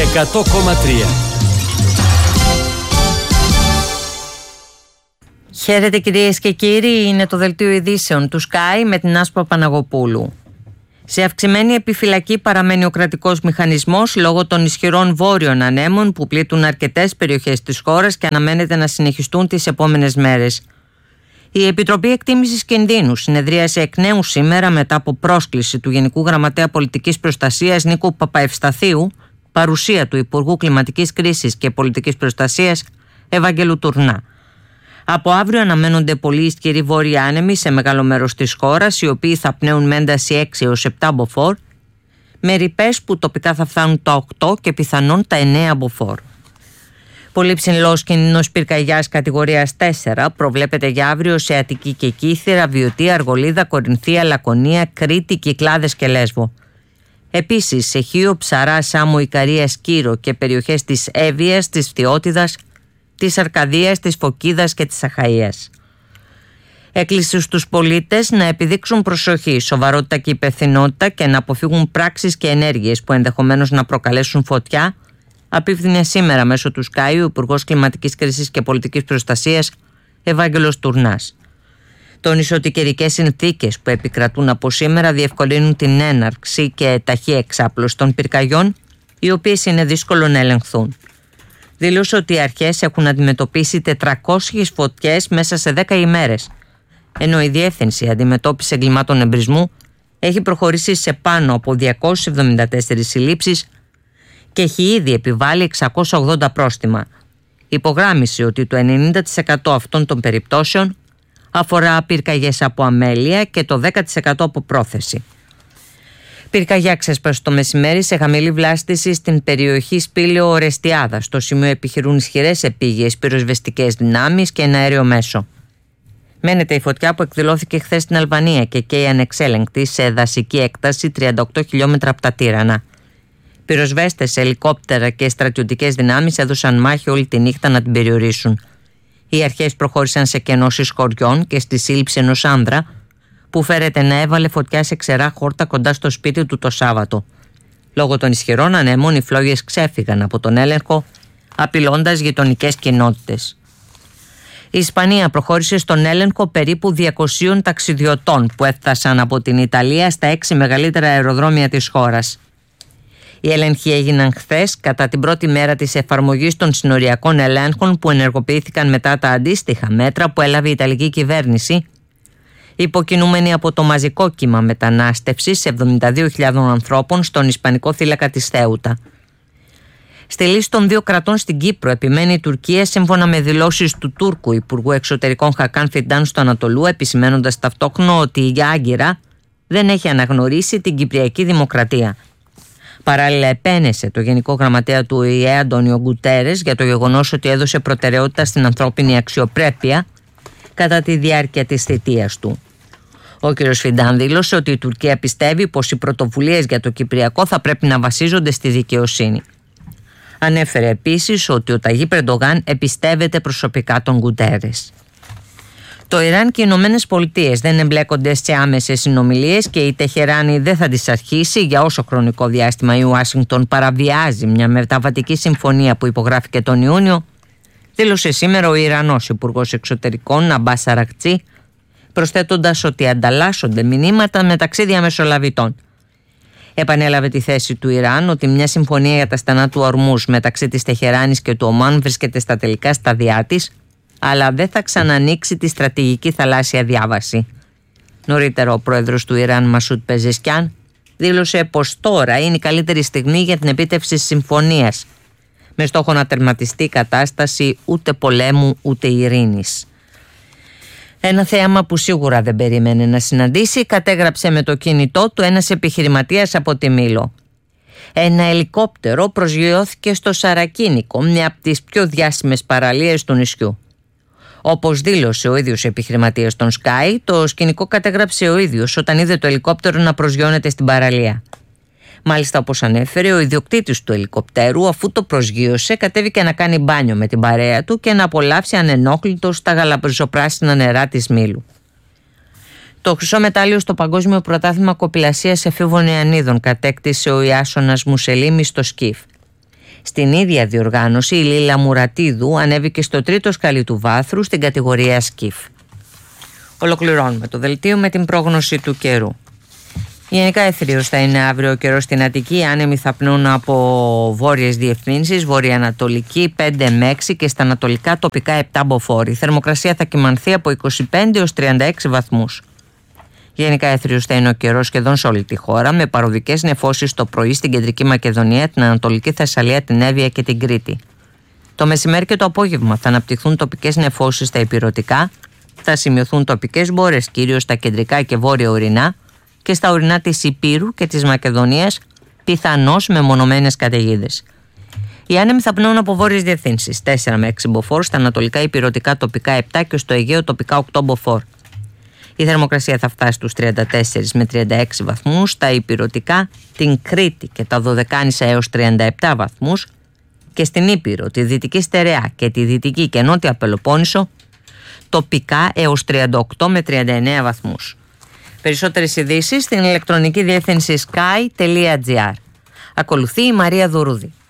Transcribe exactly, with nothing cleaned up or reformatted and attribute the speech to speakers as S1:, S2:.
S1: εκατό κόμμα τρία.
S2: Χαίρετε κυρίες και κύριοι, είναι το δελτίο ειδήσεων του Sky με την Άσπα Παναγοπούλου. Σε αυξημένη επιφυλακή παραμένει ο κρατικός μηχανισμός λόγω των ισχυρών βόρειων ανέμων που πλήττουν αρκετές περιοχές της χώρας και αναμένεται να συνεχιστούν τις επόμενες μέρες. Η Επιτροπή Εκτίμησης Κινδύνου συνεδρίασε εκ νέου σήμερα μετά από πρόσκληση του Γενικού Γραμματέα Πολιτικής Προστασίας Νίκου Παπαευσταθίου, παρουσία του Υπουργού Κλιματικής Κρίσης και Πολιτικής Προστασίας Ευάγγελου Τουρνά. Από αύριο αναμένονται πολύ ισχυροί βόρειοι άνεμοι σε μεγάλο μέρος της χώρας, οι οποίοι θα πνέουν με ένταση έξι έως επτά μποφόρ, με ρηπές που τοπικά θα φτάνουν τα οκτώ και πιθανόν τα εννέα μποφόρ. Πολύ ψηλός κίνδυνος πυρκαγιάς κατηγορίας τέσσερα προβλέπεται για αύριο σε Αττική και Κύθυρα, Βιωτία, Αργολίδα, Κορινθία, Λακωνία, Κρήτη, Κυκλάδες και Λέσβο. Επίσης σε Χίο, Ψαρά, Σάμο, Ικαρία, Σκύρο και περιοχές της Εύβοιας, της Φθιώτιδας, της Αρκαδίας, της Φωκίδας και της Αχαΐας. Έκλεισε στους πολίτες να επιδείξουν προσοχή, σοβαρότητα και υπευθυνότητα και να αποφύγουν πράξεις και ενέργειες που ενδεχομένως να προκαλέσουν φωτιά, απίφθινε σήμερα μέσω του Sky ο Υπουργός Κλιματικής Κρίσης και Πολιτικής Προστασίας Ευάγγελος Τουρνάς. Τόνισε ότι οι καιρικές συνθήκες που επικρατούν από σήμερα διευκολύνουν την έναρξη και ταχύ εξάπλωση των πυρκαγιών, οι οποίες είναι δύσκολο να ελεγχθούν. Δήλωσε ότι οι αρχές έχουν αντιμετωπίσει τετρακόσιες φωτιές μέσα σε δέκα ημέρες, ενώ η Διεύθυνση Αντιμετώπισης Εγκλημάτων Εμπρισμού έχει προχωρήσει σε πάνω από διακόσιες εβδομήντα τέσσερις συλλήψεις και έχει ήδη επιβάλει εξακόσια ογδόντα πρόστιμα. Υπογράμμισε ότι το ενενήντα τοις εκατό αυτών των περιπτώσεων αφορά πυρκαγιές από αμέλεια και το δέκα τοις εκατό από πρόθεση. Πυρκαγιά ξέσπασε το μεσημέρι σε χαμηλή βλάστηση στην περιοχή Σπήλαιο Ορεστιάδα. Στο σημείο επιχειρούν ισχυρές επίγειες πυροσβεστικές δυνάμεις και ένα αέριο μέσο. Μένεται η φωτιά που εκδηλώθηκε χθες στην Αλβανία και καίει ανεξέλεγκτη σε δασική έκταση τριάντα οκτώ χιλιόμετρα από τα Τύρανα. Πυροσβέστες, ελικόπτερα και στρατιωτικές δυνάμεις έδωσαν μάχη όλη τη νύχτα να την περιορίσουν. Οι αρχές προχώρησαν σε κενώσεις χωριών και στη σύλληψη ενός άνδρα που φέρεται να έβαλε φωτιά σε ξερά χόρτα κοντά στο σπίτι του το Σάββατο. Λόγω των ισχυρών ανέμων, οι φλόγες ξέφυγαν από τον έλεγχο, απειλώντας γειτονικές κοινότητες. Η Ισπανία προχώρησε στον έλεγχο περίπου διακοσίων ταξιδιωτών που έφτασαν από την Ιταλία στα έξι μεγαλύτερα αεροδρόμια της χώρας. Οι έλεγχοι έγιναν χθες κατά την πρώτη μέρα της εφαρμογής των συνοριακών ελέγχων που ενεργοποιήθηκαν μετά τα αντίστοιχα μέτρα που έλαβε η Ιταλική κυβέρνηση, υποκινούμενη από το μαζικό κύμα μετανάστευσης εβδομήντα δύο χιλιάδες ανθρώπων στον Ισπανικό θύλακα της Θέουτα. Στη λύση των δύο κρατών στην Κύπρο επιμένει η Τουρκία, σύμφωνα με δηλώσεις του Τούρκου Υπουργού Εξωτερικών Χακάν Φιντάν στο Ανατολού, επισημαίνοντας ταυτόχρονα ότι η Άγκυρα δεν έχει αναγνωρίσει την Κυπριακή Δημοκρατία. Παράλληλα, επένεσε το Γενικό Γραμματέα του Ο Η Ε, Αντώνιο Γκουτέρες, για το γεγονός ότι έδωσε προτεραιότητα στην ανθρώπινη αξιοπρέπεια κατά τη διάρκεια της θητείας του. Ο κ. Φιντάν δήλωσε ότι η Τουρκία πιστεύει πως οι πρωτοβουλίες για το Κυπριακό θα πρέπει να βασίζονται στη δικαιοσύνη. Ανέφερε επίσης ότι ο Ταγίπ Ερντογάν εμπιστεύεται προσωπικά τον Γκουτέρες. Το Ιράν και οι Ηνωμένες Πολιτείες δεν εμπλέκονται σε άμεσες συνομιλίες και η Τεχεράνη δεν θα τις αρχίσει για όσο χρονικό διάστημα η Ουάσιγκτον παραβιάζει μια μεταβατική συμφωνία που υπογράφηκε τον Ιούνιο, δήλωσε σήμερα ο Ιρανός Υπουργός Εξωτερικών Αμπάς Αρακτσί, προσθέτοντας ότι ανταλλάσσονται μηνύματα μεταξύ διαμεσολαβητών. Επανέλαβε τη θέση του Ιράν ότι μια συμφωνία για τα στενά του Ορμούζ μεταξύ της Τεχεράνης και του Ομάν βρίσκεται στα τελικά σταδιά της, αλλά δεν θα ξανανοίξει τη στρατηγική θαλάσσια διάβαση. Νωρίτερα ο πρόεδρος του Ιράν Μασούτ Πεζεσκιάν δήλωσε πως τώρα είναι η καλύτερη στιγμή για την επίτευξη συμφωνίας, με στόχο να τερματιστεί η κατάσταση ούτε πολέμου ούτε ειρήνης. Ένα θέαμα που σίγουρα δεν περίμενε να συναντήσει, κατέγραψε με το κινητό του ένας επιχειρηματίας από τη Μήλο. Ένα ελικόπτερο προσγειώθηκε στο Σαρακίνικο, μια από τις πιο διάσημες παραλίες του νησιού. Όπως δήλωσε ο ίδιος επιχειρηματίας των Sky, το σκηνικό κατέγραψε ο ίδιος όταν είδε το ελικόπτερο να προσγειώνεται στην παραλία. Μάλιστα, όπως ανέφερε, ο ιδιοκτήτης του ελικοπτέρου, αφού το προσγείωσε, κατέβηκε να κάνει μπάνιο με την παρέα του και να απολαύσει ανενόχλητος τα γαλαπριζοπράσινα νερά της Μήλου. Το χρυσό μετάλλιο στο Παγκόσμιο Πρωτάθλημα Κοπηλασίας Εφήβων Νεανίδων κατέκτησε ο Ιάσονας Μουσελίμης στο σκιφ. Στην ίδια διοργάνωση η Λίλα Μουρατίδου ανέβηκε στο τρίτο σκαλί του βάθρου στην κατηγορία σκιφ. Ολοκληρώνουμε το δελτίο με την πρόγνωση του καιρού. Γενικά εθρίως θα είναι αύριο ο καιρός στην Αττική, άνεμοι θα πνούν από βόρειες διευθύνσεις, βορειοανατολική πέντε με έξι και στα ανατολικά τοπικά επτά μποφόρ. Η θερμοκρασία θα κυμανθεί από είκοσι πέντε έως τριάντα έξι βαθμούς. Γενικά εθρίως θα είναι ο καιρός σχεδόν σε όλη τη χώρα, με παροδικές νεφώσεις το πρωί στην κεντρική Μακεδονία, την Ανατολική Θεσσαλία, την Εύβοια και την Κρήτη. Το μεσημέρι και το απόγευμα θα αναπτυχθούν τοπικές νεφώσεις στα ηπειρωτικά, θα σημειωθούν τοπικές μπόρες κυρίως στα κεντρικά και βόρεια ορεινά και στα ορεινά της Ηπείρου και της Μακεδονίας, πιθανώς με μονομένες καταιγίδες. Οι άνεμοι θα πνέουν από βόρειες διευθύνσεις τέσσερα με έξι μποφόρ, στα ανατολικά ηπειρωτικά τοπικά επτά και στο Αιγαίο τοπικά οκτώ μποφόρ. Η θερμοκρασία θα φτάσει στους τριάντα τέσσερα με τριάντα έξι βαθμούς, στα ηπειρωτικά, την Κρήτη και τα Δωδεκάνησα έως τριάντα επτά βαθμούς και στην Ήπειρο, τη Δυτική Στερεά και τη Δυτική και Νότια Πελοπόννησο τοπικά έως τριάντα οκτώ με τριάντα εννέα βαθμούς. Περισσότερες ειδήσεις στην ηλεκτρονική διεύθυνση sky τελεία gr. Ακολουθεί η Μαρία Δουρούδη.